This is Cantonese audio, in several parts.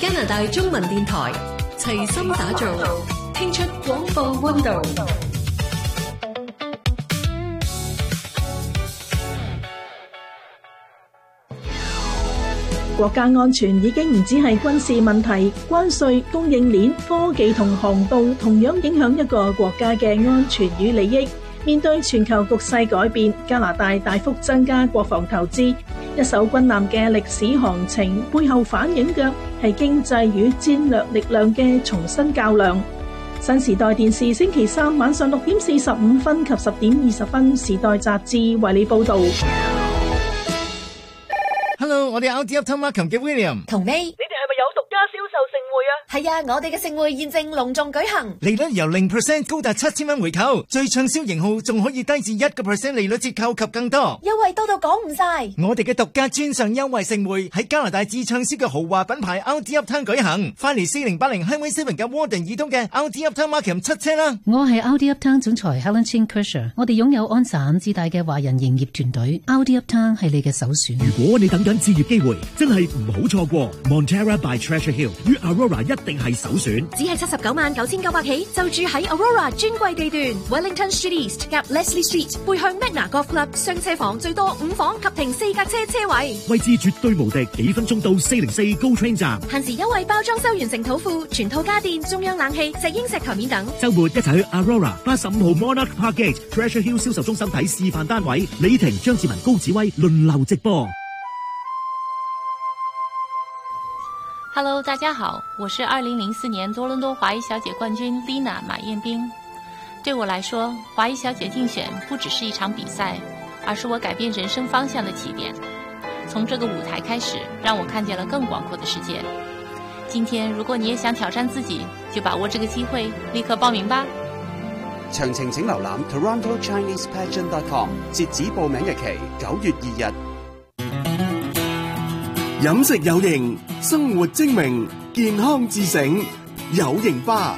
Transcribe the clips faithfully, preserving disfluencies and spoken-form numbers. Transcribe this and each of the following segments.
加拿大中文電台齊心打造，聽出廣播溫度。 國家安全已經唔止係軍事問題，關稅、供應鏈、科技同航道同樣影響一個國家嘅安全與利益。面對全球局勢改變，加拿大大幅增加國防投資。一艘軍艦嘅歷史航程背後反映嘅係經濟與戰略力量嘅重新較量。新時代電視星期三晚上六點四十五分及十點二十分，時代雜誌為你報道。 Hello， 我哋 R D Uptown Markham 嘅 William 同 May， 你哋係咪有獨家銷售盛會啊？ 係啊，我哋嘅盛會現正隆重舉行， 利率由零 percent 高達七千蚊回購，最暢銷型號仲可以低至一個 percent 利率折扣及更多， 優惠多到講唔晒。 我哋嘅獨家專上優惠盛會喺加拿大至暢銷嘅豪華品牌 R D Uptown 舉行，快嚟四零八零 Highway Seven 嘅 Warden 以東嘅 R D Uptown Markham 七車啦！ 我係 R D Uptown 總裁 Helen Chin Kersher， 我哋擁有安省至大嘅華人營業團隊 ，R D Uptown 係你嘅首選。 如果你等緊置業機會，真係唔好錯過 Montera by Treasure Hill 與 Aurora 一定係首選。 只係七十九萬九千九百起，就住喺 Aurora 專櫃地段 Wellington Street East 夾 Leslie Street， 背向 Magna Golf Club， 雙車房最多五房及停四架車車位， 位置絕對無敵，幾分鐘到四零四 GO Train 站。 限時優惠包裝修完成土庫，全套家電、中央冷氣、石英石台面等。 週末一齊去 Aurora 八十五號 Monarch Park Gate Treasure Hill 銷售中心睇示範單位，李婷、張志文、高子威輪流直播。 Hello， 大家好，我是二零零四年多倫多華裔小姐冠軍 Lina 馬燕冰。對我來說，華裔小姐競選不只是一場比賽，而是我改變人生方向的起點。從這個舞台開始，讓我看見了更廣闊的世界。今天，如果你也想挑戰自己，就把握這個機會，立刻報名吧。 詳情請瀏覽 Toronto Chinese Pageant dot com， 截止報名日期九月二日。 飲食有型，生活精明，健康自省，有型吧。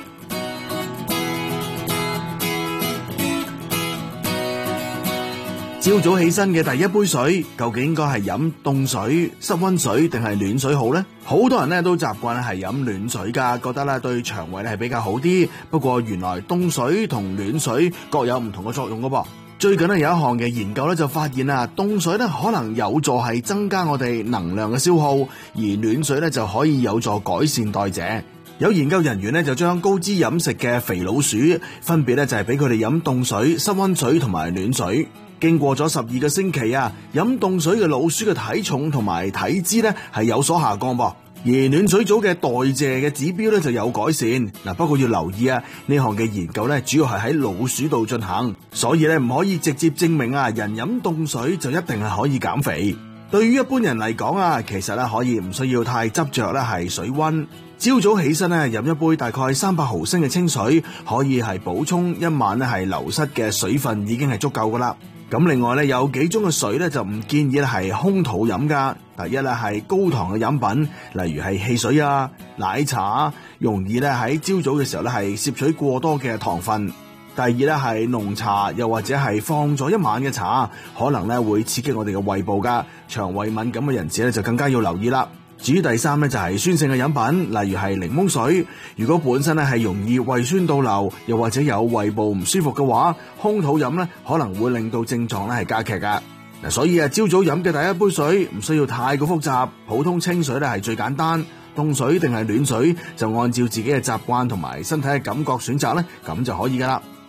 朝早起身嘅第一杯水，究竟應該係飲凍水、室溫水定係暖水好呢？好多人咧都習慣係飲暖水噶，覺得咧對腸胃咧係比較好啲。不過原來凍水同暖水各有唔同嘅作用噶噃。最近咧有一項嘅研究咧就發現啊，凍水咧可能有助係增加我哋能量嘅消耗，而暖水咧就可以有助改善代謝。有研究人員咧就將高脂飲食嘅肥老鼠分別咧就係俾佢哋飲凍水、室溫水同埋暖水。經過咗十二個星期啊，飲凍水嘅老鼠嘅體重同埋體脂咧係有所下降噃。而暖水組嘅代謝嘅指標咧就有改善嗱，不過要留意啊，呢項嘅研究咧主要係喺老鼠度進行，所以咧唔可以直接證明啊人飲凍水就一定係可以減肥。對於一般人嚟講啊，其實咧可以唔需要太執着咧係水溫。朝早起身咧飲一杯大概三百毫升嘅清水，可以係補充一晚咧係流失嘅水分，已經係足夠噶啦。咁另外咧有幾種嘅水咧就唔建議咧係空肚飲噶。第一咧係高糖嘅飲品，例如係汽水啊、奶茶，容易咧喺朝早嘅時候咧係攝取過多嘅糖分。第二咧係濃茶，又或者係放咗一晚嘅茶，可能咧會刺激我哋嘅胃部噶，腸胃敏感嘅人士咧就更加要留意啦。至於第三咧就係酸性嘅飲品，例如係檸檬水。如果本身咧係容易胃酸倒流，又或者有胃部唔舒服嘅話，空肚飲咧可能會令到症狀咧係加劇噶。嗱，所以啊，朝早飲嘅第一杯水唔需要太過複雜，普通清水咧係最簡單。凍水定係暖水就按照自己嘅習慣同埋身體嘅感覺選擇咧，咁就可以噶啦。